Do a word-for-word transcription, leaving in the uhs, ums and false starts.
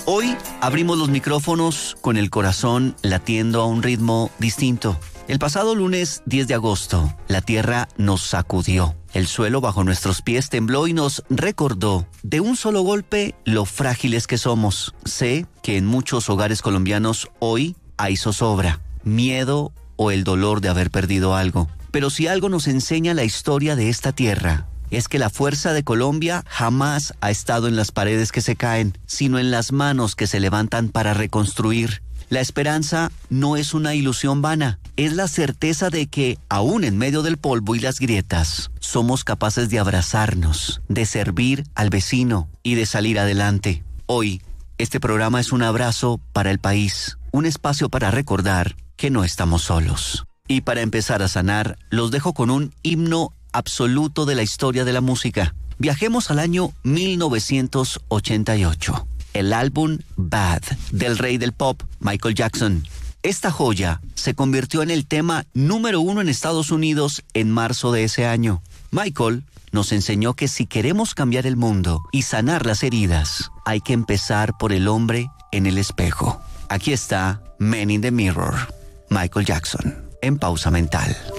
Hoy abrimos los micrófonos con el corazón latiendo a un ritmo distinto. El pasado lunes diez de agosto, la tierra nos sacudió. El suelo bajo nuestros pies tembló y nos recordó de un solo golpe lo frágiles que somos. Sé que en muchos hogares colombianos hoy hay zozobra, miedo o el dolor de haber perdido algo. Pero si algo nos enseña la historia de esta tierra, es que la fuerza de Colombia jamás ha estado en las paredes que se caen, sino en las manos que se levantan para reconstruir. La esperanza no es una ilusión vana, es la certeza de que, aún en medio del polvo y las grietas, somos capaces de abrazarnos, de servir al vecino y de salir adelante. Hoy, este programa es un abrazo para el país, un espacio para recordar que no estamos solos. Y para empezar a sanar, los dejo con un himno absoluto de la historia de la música. Viajemos al año mil novecientos ochenta y ocho. El álbum Bad del rey del pop, Michael Jackson. Esta joya se convirtió en el tema número uno en Estados Unidos en marzo de ese año. Michael nos enseñó que si queremos cambiar el mundo y sanar las heridas, hay que empezar por el hombre en el espejo. Aquí está Man in the Mirror, Michael Jackson, en Pausa Mental.